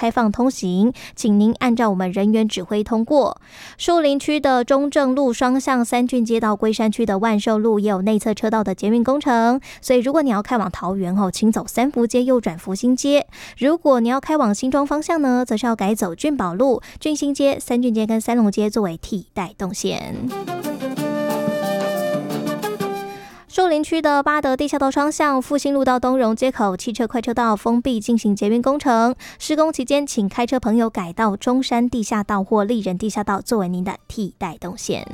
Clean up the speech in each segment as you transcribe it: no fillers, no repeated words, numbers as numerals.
开放通行，请您按照我们人员指挥通过。树林区的中正路双向三郡街到龟山区的万寿路也有内侧车道的捷运工程，所以如果你要开往桃园请走三福街右转福兴街；如果你要开往新庄方向呢，则是要改走郡宝路、郡新街、三郡街跟三龙街作为替代动线。树林区的八德地下道双向复兴路到东荣街口汽车快车道封闭进行捷运工程，施工期间请开车朋友改到中山地下道或丽人地下道作为您的替代动线。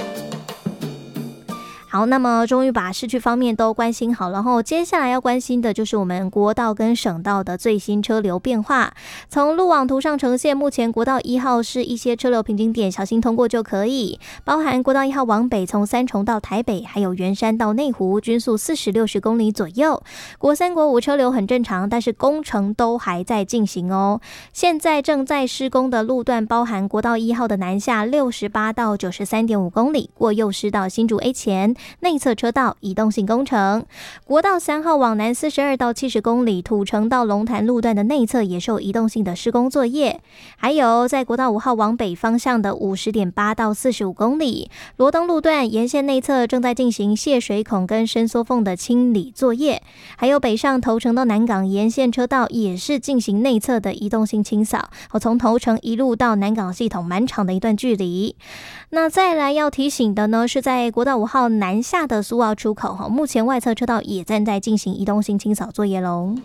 好，那么终于把市区方面都关心好了，然后接下来要关心的就是我们国道跟省道的最新车流变化。从路网图上呈现，目前国道1号是一些车流瓶颈点，小心通过就可以，包含国道1号往北从三重到台北，还有圆山到内湖，均速40-60公里左右。国3、国5车流很正常，但是工程都还在进行哦。现在正在施工的路段包含国道1号的南下68到93.5公里，过幼师到新竹 A 前内侧车道移动性工程，国道3号往南42到70公里，土城到龙潭路段的内侧也受移动性的施工作业。还有在国道5号往北方向的50.8到45公里，罗东路段沿线内侧正在进行泄水孔跟伸缩缝的清理作业。还有北上头城到南港沿线车道也是进行内侧的移动性清扫，从头城一路到南港系统蛮长的一段距离。那再来要提醒的呢，是在国道5号南下的苏澳出口，目前外侧车道也正在进行移动性清扫作业咯。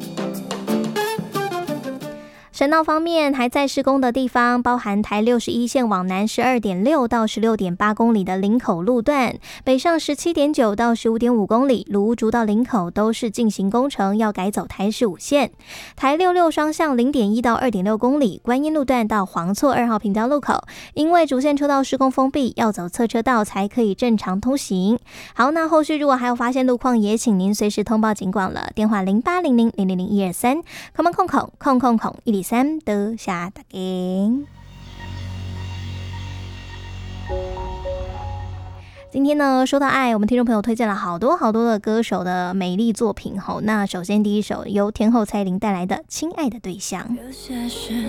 省道方面，还在施工的地方包含台61线往南12.6到16.8公里的林口路段，北上17.9到15.5公里，芦竹到林口都是进行工程，要改走台15线。台66双向0.1到2.6公里，观音路段到黄厝2号平交路口，因为主线车道施工封闭，要走侧车道才可以正常通行。好，那后续如果还有发现路况，也请您随时通报警广了，电话0800000123，空空空空空空103多谢大家。今天呢，说到爱，我们听众朋友推荐了好多的歌手的美丽作品。那首先第一首由天后蔡依林带来的《亲爱的对象》。 有些事